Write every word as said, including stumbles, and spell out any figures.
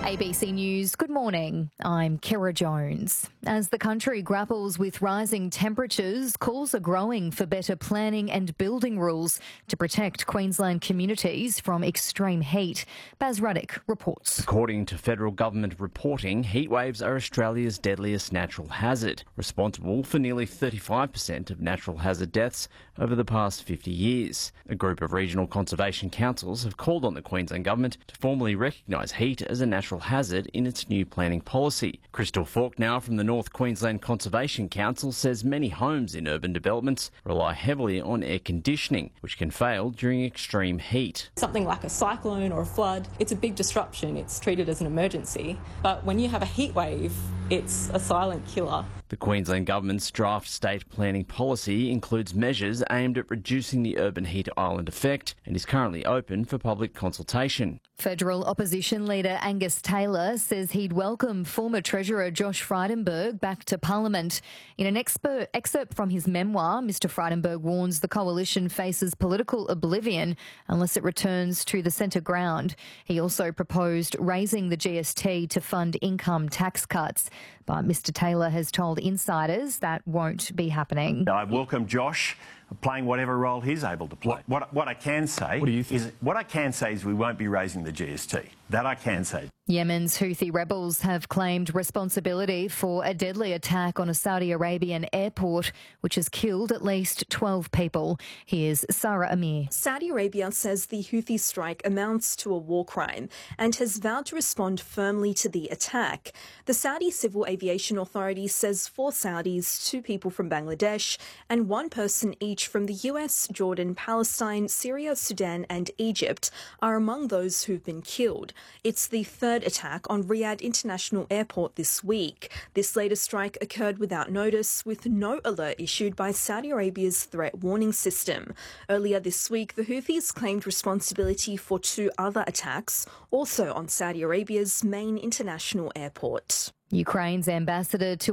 A B C News, good morning. I'm Kira Jones. As the country grapples with rising temperatures, calls are growing for better planning and building rules to protect Queensland communities from extreme heat. Baz Ruddick reports. According to federal government reporting, heatwaves are Australia's deadliest natural hazard, responsible for nearly thirty-five percent of natural hazard deaths over the past fifty years. A group of regional conservation councils have called on the Queensland government to formally recognise heat as a natural hazard in its new planning policy. Crystal Faulkner from the North Queensland Conservation Council says many homes in urban developments rely heavily on air conditioning, which can fail during extreme heat. Something like a cyclone or a flood, it's a big disruption. It's treated as an emergency. But when you have a heat wave, it's a silent killer. The Queensland Government's draft state planning policy includes measures aimed at reducing the urban heat island effect and is currently open for public consultation. Federal opposition leader Angus Taylor says he'd welcome former Treasurer Josh Frydenberg back to Parliament. In an exper- excerpt from his memoir, Mr Frydenberg warns the coalition faces political oblivion unless it returns to the centre ground. He also proposed raising the G S T to fund income tax cuts. But Mr Taylor has told insiders that won't be happening. I welcome Josh playing whatever role he's able to play. What, what, what I can say what do you think? is what I can say is we won't be raising the G S T. That I can say. Yemen's Houthi rebels have claimed responsibility for a deadly attack on a Saudi Arabian airport, which has killed at least twelve people. Here's Sarah Amir. Saudi Arabia says the Houthi strike amounts to a war crime and has vowed to respond firmly to the attack. The Saudi Civil Aviation Authority says four Saudis, two people from Bangladesh, and one person each from the U S, Jordan, Palestine, Syria, Sudan and Egypt are among those who've been killed. It's the third attack on Riyadh International Airport this week. This latest strike occurred without notice, with no alert issued by Saudi Arabia's threat warning system. Earlier this week, the Houthis claimed responsibility for two other attacks, also on Saudi Arabia's main international airport. Ukraine's ambassador to